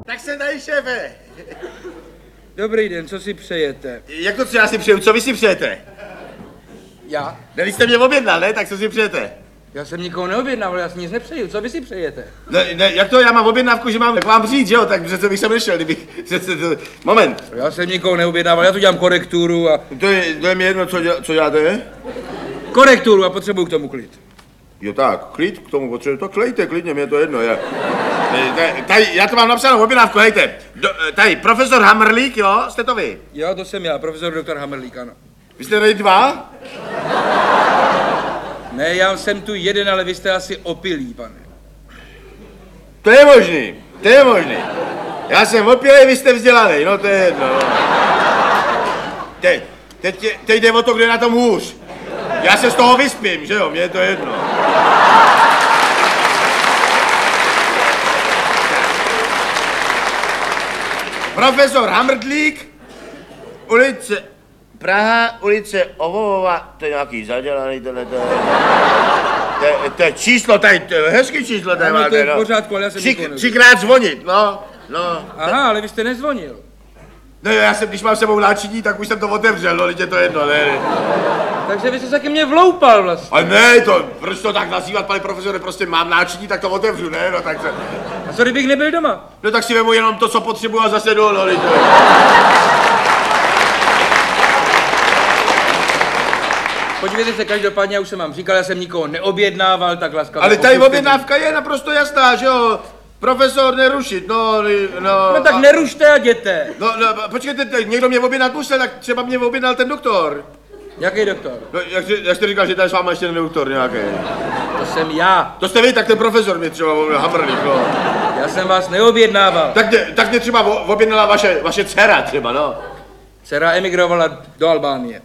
Tak jsem tady, šéfe. Dobrý den, co si přejete? Jak to, co já si přeju, co vy si přejete? Já? Ne, vy jste mě objednal, ne? Tak co si přejete? Já jsem nikoho neobjednával, já si nic nepřeju, co vy si přejete? Ne, jak to, já mám objednávku, že mám k vám přijít, že jo? Tak přece bych sem nešel, kdybych, moment. Já jsem nikoho neobjednával, já tu dělám korekturu a... To je mi jedno, co děláte? Korekturu a potřebuju k tomu klid. Jo tak, klid k tomu potřebuji, to klejte klidně, mě je to jedno. Tady, já to mám napsanou objednávku, hejte. Tady, profesor Hamrlík, jo? Jste to vy? Jo, to jsem já, profesor doktor Hamrlík, ano. Vy jste tady dva? Ne, já jsem tu jeden, ale vy jste asi opilý, pane. To je možný, to je možný. Já jsem opilý, vy jste vzdělaný, no to je jedno. No. Teď jde o to, kdo je na tom hůř. Já se z toho vyspím, že jo, mně je to jedno. Profesor Hamrdlík, ulice Praha, ulice Ovovova, to je nějaký zadělaný, to je číslo tady, to je hezký číslo tady máte, to je v pořádku, ale já jsem nikoho třikrát zvonit, no. Aha, ale vy jste nezvonil. No já jsem, když mám sebou náčiní, tak už jsem to otevřel, no, teď je to jedno, ne. Takže vy jste se ke mně vloupal vlastně. Ale ne, proč to tak nazývat, pane profesore, prostě mám náčiní, tak to otevřu, ne, no tak se... A co kdybych nebyl doma? No tak si vemu jenom to, co potřebuji a zase jdu, no, to... Podívejte se, každopádně, já už jsem vám říkal, já jsem nikoho neobjednával, tak laskavě. Ale tady objednávka je naprosto jasná, že jo? Profesor, nerušit, no. No tak nerušte a jděte. No, počkejte, někdo mě objednat musel, tak třeba mě objednal ten doktor. Jaký doktor? No, jak jste říkal, že tady s váma ještě ten doktor nějaký. To jsem já. To jste vy, tak ten profesor mě třeba Hamrlík, no. Já jsem vás neobjednával. Tak mě třeba objednala vaše dcera třeba, no. Dcera emigrovala do Albánie.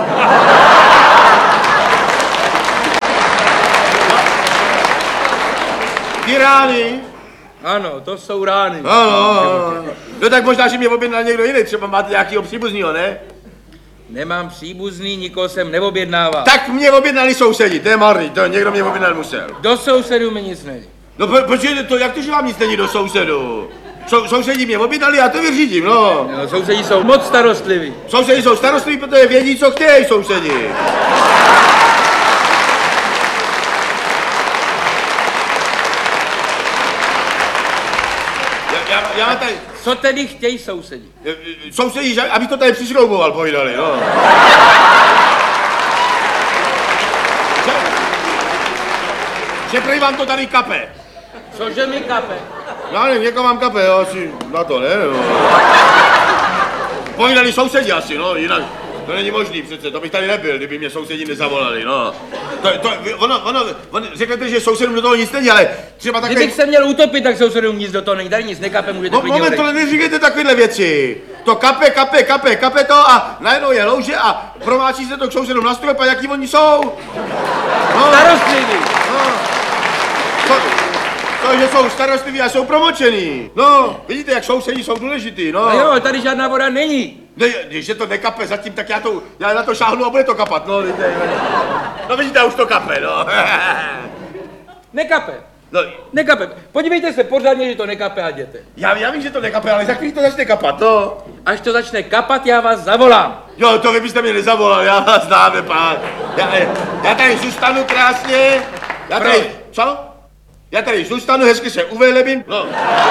Ty rány. Ano, to jsou rány. Ano. No tak možná, že mě objednal někdo jiný, třeba máte nějakýho příbuznýho, ne? Nemám příbuzný, nikoho jsem neobjednával. Tak mě objednali sousedi, to je marný, to někdo mě objednal musel. Do sousedů mi nic není. No počkejte, to jak to, že vám nic není do sousedů? Sousedi mě objednali, já to vyřídím, no. No, sousedí jsou moc starostliví. Sousedi jsou starostliví, protože vědí, co chtějí sousedi. Já tady... Co tedy chtějí sousedi? Sousedi, aby to tady přišrouboval, povídali, no. Že prý vám to tady kape. Cože mi kape? Já nevím, někoho vám kape, jo, asi na to, ne? No. Povídali sousedi asi, no, jinak to není možný přece, to bych tady nebyl, kdyby mě sousedi nezavolali, no. Ono, řeknete, že sousedům do toho nic není, ale třeba takhle... Kdybych se měl utopit, tak sousedům nic do toho není, tady nic nekape, můžete klidně Moment, tohle neříkejte takovéhle věci. To kape to a najednou je louže a promáčí se to k sousedům na strop a jaký oni jsou. No. Starostliví. No. To, že jsou starostliví a jsou promočený. No, vidíte, jak sousedí jsou důležitý, no. No jo, tady žádná voda není. Ne, když je to nekape zatím, tak já na to šáhnu a bude to kapat, no. No vidíte, už to kape, no. Nekape. No. Nekape. Podívejte se pořádně, že to nekape a jděte. Já vím, že to nekape, ale za chvíli to začne kapat, no. Až to začne kapat, já vás zavolám. Jo, to vy byste mě nezavolal, já vás znám, pán. Já tady zůstanu krásně. Co? Já tady zůstanu, hezky se uvelebím. No.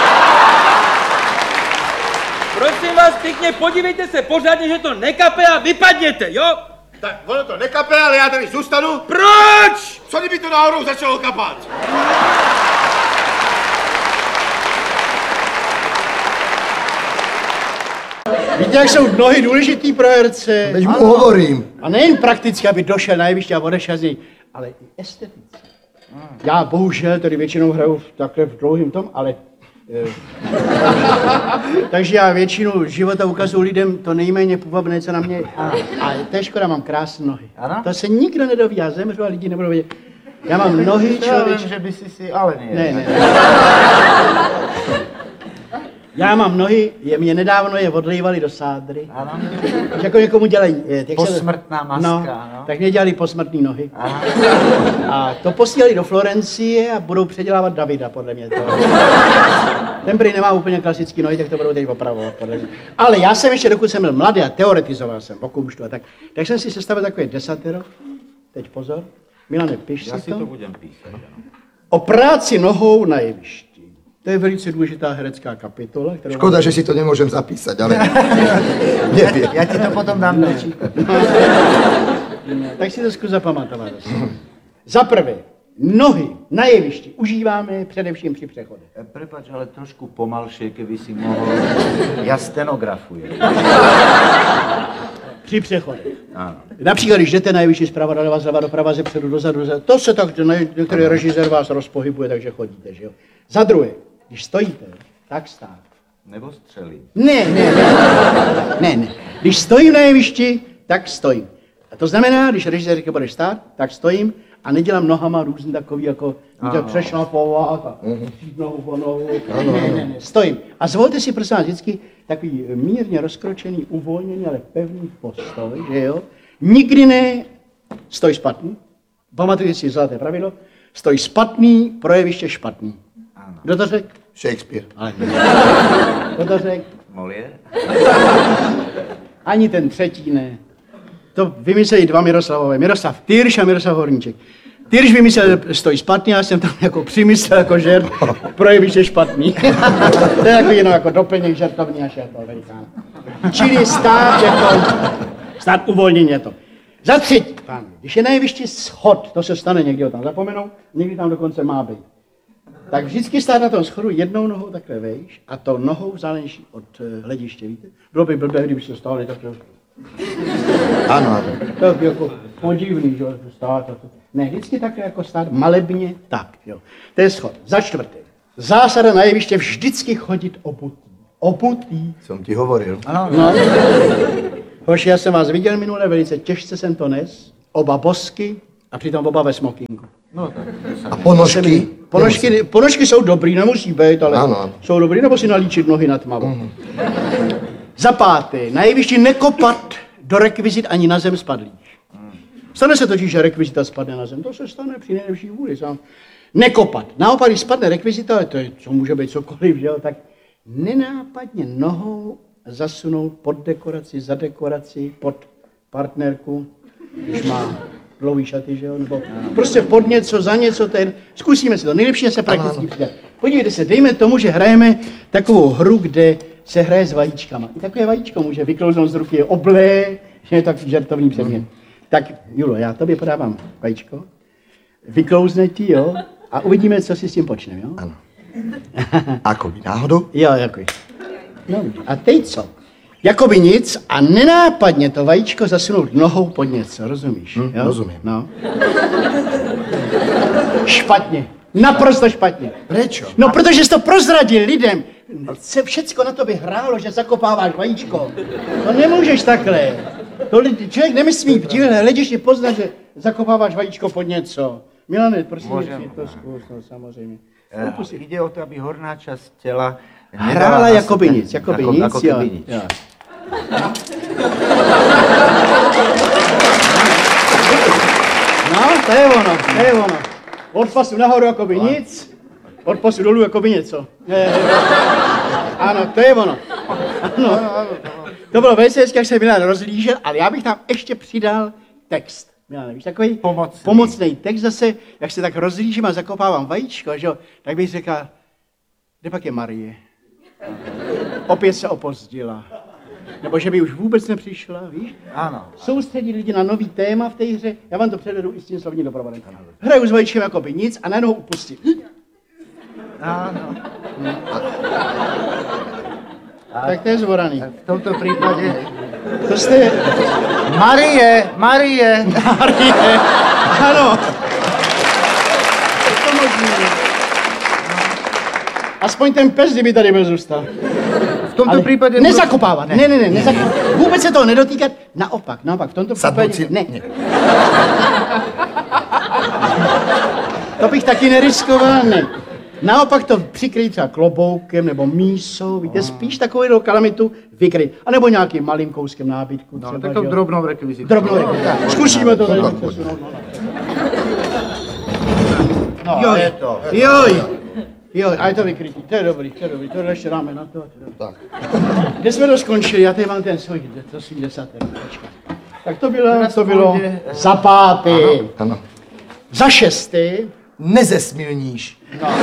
Prosím vás pěkně, podívejte se pořádně, že to nekape a vypadněte, jo? Tak ono to nekape, ale já tady zůstanu. Proč? Co kdyby to náhodou začalo kapat? Víte, jak jsou nohy důležitý pro herce? Teď mu hovorím. A nejen prakticky, aby došel na jeviště a odešel z něj, ale i esteticky. Já bohužel tady většinou hraju takhle v dlouhým tom, ale... takže já většinu života ukazuju lidem to nejméně půvabné, co na mě. A to je škoda, mám krásné nohy. Ano? To se nikdo nedoví, já zemřu a lidi nebudou vědět. Já mám nohy, Já vím, že by si ale Ne. Já mám nohy, mě nedávno je odlejvali do sádry. Ano. Že jako někomu dělají... Posmrtná maska, no. Tak mě dělali posmrtný nohy. Aha. A to posílali do Florencie a budou předělávat Davida, podle mě. Ten prý nemá úplně klasický nohy, tak to budou teď opravovat, podle mě. Ale já jsem ještě, dokud jsem byl mladý a teoretizoval jsem o kumštu a tak jsem si sestavil takový desatero. Teď pozor. Milane, piš Já si si to. to budem písat, ano. O práci nohou na jevišti. To je velice důležitá herecká kapitola, kterou... Škoda, že si to nemôžem zapísať, ale neviem. Já ti to potom dám dočíst. Tak si to zkus zapamatovat. Za prvé, nohy na jevišti užíváme především při přechodech. Prepač, ale trošku pomalšie, keby si mohl. Já stenografuji. Při přechodech. Ano. Například, když jdete na jevišti zprava doleva, zleva doprava, zepředu, dozadu, to se tak, některý režisér vás rozpohybuje, takže chodíte, že jo. Za druhé, když stojíte, tak stát. Nebo střelí. Ne. Když stojím na jevišti, tak stojím. A to znamená, když režisér říká, budeš stát, tak stojím a nedělám nohama různý takový, jako přešlapovat a přijít nohu po nohu. Ne, stojím. A zvolte si, prosím vás, vždycky takový mírně rozkročený, uvolněný, ale pevný postoj, že jo. Nikdy ne stoj špatný. Pamatujte si zlaté pravidlo. Stoj špatný, pro jeviště špatný. Ano. Kdo to řekl? Shakespeare. Kdo to řekl? Molière? Ani ten třetí ne. To vymysleli dva Miroslavové. Miroslav Tyrš a Miroslav Horníček. Tyrš vymyslel stoj špatný, já jsem tam jako přimyslel jako žert, pro jeviště špatný. To je jako jenom jako doplněk žertovní a šertov velikána. Čili stát uvolněně to. Za třetí, pán, když je na jevišti schod, to se stane, někdy ho tam zapomenou, někdy tam dokonce má být. Tak vždycky stát na tom schodu jednou nohou takhle vejš a to nohou záleží od hlediště, víte? Bylo by blbé, kdyby se stáli takhle. Áno. To je jako podivný, že stát a to. Ne, vždycky takhle jako stát malebně, tak, jo. To je schod. Za čtvrté. Zásada na jeviště vždycky chodit obutý. Obutý. Som ti hovoril. Ano. No. Hoši, já jsem vás viděl minule, velice těžce jsem to nes. Oba bosky a přitom oba ve smokingu. No tak. A ponožky? Ponožky jsou dobrý, nemusí být, ale ano. Jsou dobrý, nebo si nalíčit nohy na tmavo. Za páté, na jevišti nekopat do rekvizit ani na zem spadlých. Stane se totiž, že rekvizita spadne na zem, to se stane při nejlepší vůli. Sám. Nekopat. Naopak, když spadne rekvizita, ale to je, co může být cokoliv, že jo, tak nenápadně nohou zasunout pod dekoraci, za dekoraci, pod partnerku, když má dlouhý šaty, že jo, nebo prostě pod něco, za něco, zkusíme si to, nejlepší je se prakticky přidat. Podívejte se, dejme tomu, že hrajeme takovou hru, kde se hraje s vajíčkama. I takové vajíčko může vyklouznout z ruky, je oblé, že je takový žertovný předmět. Tak, Julo, já tobě podávám vajíčko, vyklouzne ti, jo, a uvidíme, co si s tím počneme, jo? Áno. Ako by náhodou? Jo, jako. No, a teď co? Jakoby nic a nenápadně to vajíčko zasunout nohou pod něco, rozumíš? Jo? Rozumím. No. Špatně. Naprosto špatně. Prečo? No, protože jsi to prozradil lidem. Se všecko na tobě hrálo, že zakopáváš vajíčko. To nemůžeš takhle. To člověk nemyslí v divné hleděši poznat, že zakopáváš vajíčko pod něco. Milane, prosím, to zkus, no, samozřejmě. Jde o to, aby horná část těla hrála jakoby nic, jakoby nic, jako jo. nic. Jo. No, to je ono. Od pasu nahoru jakoby nic, od pasu dolů jakoby něco. Ano, to je ono. Ano. To bylo velice hezky, jak se Milan rozlížel, ale já bych tam ještě přidal text. Milan, víš, takový pomocný text zase, jak se tak rozlížím a zakopávám vajíčko, že jo, tak bych řekl, kde pak je Marie? Opět se opozdila. Nebo že by už vůbec nepřišla, víš? Ano. Soustředí lidi na nový téma v té hře, já vám to předvedu i s tím slovním doprovodem. Hraju s vajíčkem jako by nic a najednou upustí. Ano. Tak to je zvoraný. V tomto případě... To jste... Marie! Ano. To možný. Aspoň ten pes, kdyby tady byl zůstal. V tomto případě... Nezakopávat, ne, nezakopávat. Vůbec se toho nedotýkat, naopak, v tomto případě... Ne. To bych taky neriskoval, ne. Naopak to přikryt třeba kloboukem nebo mísou, víte, spíš takovou kalamitu vykryt. A nebo nějakým malým kouskem nábytku. No, třeba, takovou že jo. drobnou rekvizitu. Drobnou rekvizitu. Tak, zkusíme to tady přesunout. No, Jo, je to. Jo, a je to vykrytí, to je dobrý, to ještě dáme na to. Tak. Kde jsme to skončili? Já tady mám ten svůj, to svůj desátý. Tak to bylo za pátý. Ano. Za šestý. Nezesmilníš.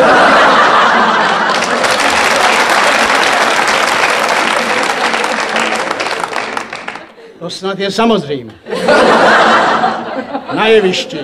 To snad je samozřejmé. Na jevišti.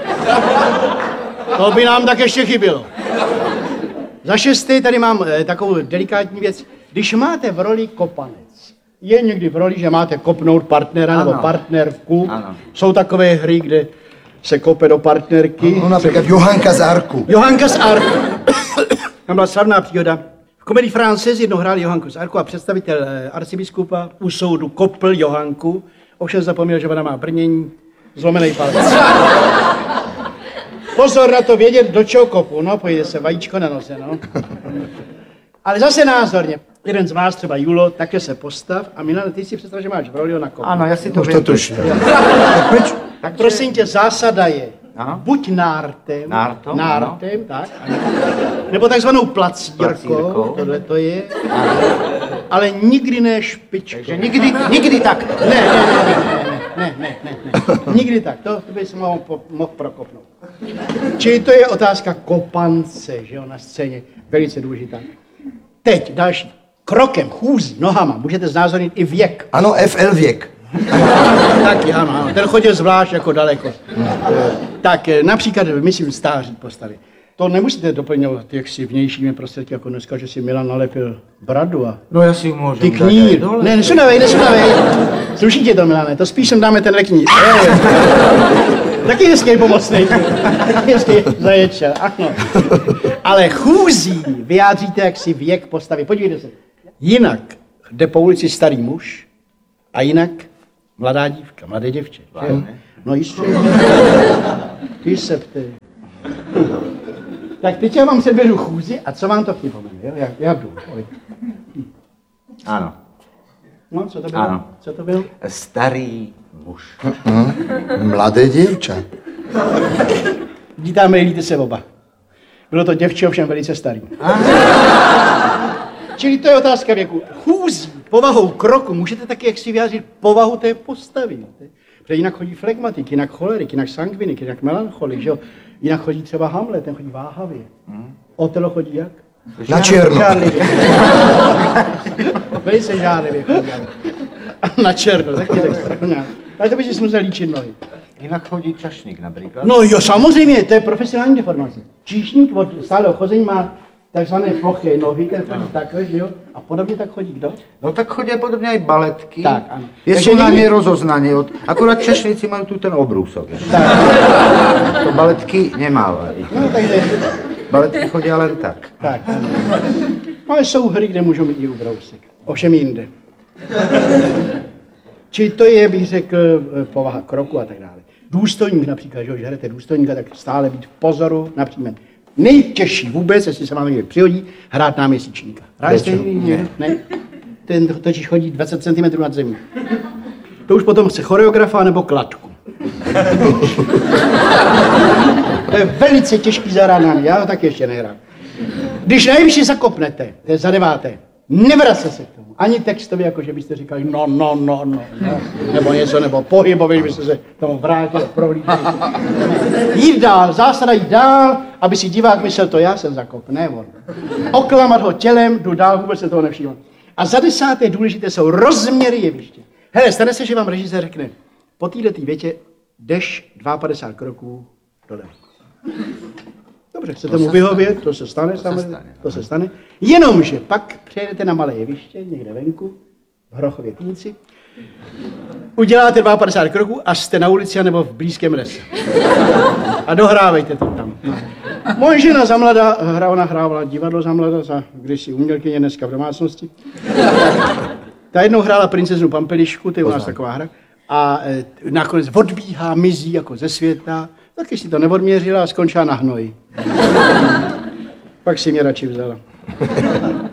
To by nám tak ještě chybělo. Za šestý tady mám takovou delikátní věc. Když máte v roli kopanec, je někdy v roli, že máte kopnout partnera nebo partnerku. Ano. Jsou takové hry, kde se kope do partnerky. No například Johanka z Arku. Johanka z Arku. Tam byla slavná příhoda. V komedii Frances jednou hráli Johanku z Arku a představitel arcibiskupa u soudu kopl Johanku. Ovšem zapomněl, že ona má brnění, zlomený palec. Pozor na to vědět, do čeho kopu, no, pojede se vajíčko na nose, no. Ale zase názorně. Jeden z vás, třeba Julo, také se postav a Milane, ty si představ, že máš v roli na kopu. Ano, já si to Už to vím. tuším. Tak prosím tě, zásada je, Aha. buď nártem, Nártem, tak, ano. Nebo takzvanou placírkou, Placírkou. tohle to je, ale nikdy ne špičkou. Takže nikdy tak. Ne. Nikdy tak, to by se mohl prokopnout. Čili to je otázka kopance, že jo, na scéně, velice důležitá. Teď další. Krokem, chůzí, nohama, můžete znázornit i věk. Ano, FL věk. Taky, ano, ten chodil zvlášť jako daleko. Tak například, myslím, stáří postavy. To nemusíte doplňovat jaksi vnějšími prostředky, jako dneska, že si Milan nalepil bradu a No já si můžu ty knír. Ne, nesunavej. Sluší tě to, Milane, to spíš sem dáme ten reknír. Taky hezký pomocný. Taky hezký zaječel, ano. Ale chůzí vyjádříte jaksi věk postavy. Podívejte se. Jinak jde po ulici starý muž a jinak mladá dívka, mladé děvče. No jistě. Ty se ptej. Tak teď já vám předvedu chůzi a co vám to připomene, jo? Já jdu. Ano. No, co to bylo? Ano. Co to bylo? Starý muž. Mladé děvče. Vidíte, mýlíte se oba. Bylo to děvče, ovšem velice starý. Čili to je otázka věku. Chůzí, povahou kroku, můžete taky jaksi vyjádřit povahu té postavy. Protože jinak chodí flegmatik, jinak cholerik, jinak sangvinik, jinak melancholik, že jo? Jinak chodí třeba Hamlet, ten chodí váhavě. Otelo chodí jak? Na černo. Žárlivě. Velice žárlivě chodí. Na černo, taky tak správně. Ale to by si musel líčit nohy. Jinak chodí čašník například. No jo, samozřejmě, to je profesionální deformace. Číšník od stáleho chození má takzvané ploché nohy, ten chodí takhle, že jo? A podobně tak chodí kdo? No tak chodí podobně i baletky. Tak, ano. Je Takže jsou na někdy- ně rozoznaní. Akurát čašníci mají tu ten obrůsok. To baletky nemávají. No, takže, Baletky chodí ale tak. tak. Ano. Ale jsou hry, kde můžou mít i ubrousek. Ovšem jinde. Čili to je, bych řekl, povaha kroku a tak dále. Důstojník například, že jo, že hrajete důstojníka, tak stále být v pozoru, například. Nejtěžší vůbec, jestli se vám někdy přihodí, hrát náměsíčníka. Hráli jste někdy? Ne? Ten totiž chodí 20 cm nad zemí. To už potom chce choreografa nebo kladku. To je velice těžký zahrání, já ho tak ještě nehrám. Když nejvyšší zakopnete, to je za deváté, nevrace se k tomu. Ani textově, jako že byste říkali no, nebo něco, nebo pohybově, že byste se tomu vrátili, prohlídli. Jít dál, zásada jít dál, aby si divák myslel, to já jsem zakop, ne on. Oklamat ho tělem, jdu dál, vůbec se toho nevšímám. A za desáté důležité jsou rozměry jeviště. Hele, stane se, že vám režisér řekne, po této větě jdeš 52 kroků doleva. Dobře, chcete mu vyhovět, to se stane samozřejmě, to se stane. Jenomže pak přejedete na malé jeviště, někde venku, v Hrochově Týnci, uděláte 52 kroků a jste na ulici nebo v blízkém lese. A dohrávejte to tam. Moje žena za mladá, ona hrávala divadlo za mladá, za kdysi umělkyně, dneska v domácnosti. Ta jednou hrála princeznu Pampelišku, to je u nás taková hra. A nakonec odbíhá, mizí jako ze světa, taky si to neodměřila a skončila na hnoji. Pak si mě radši vzala.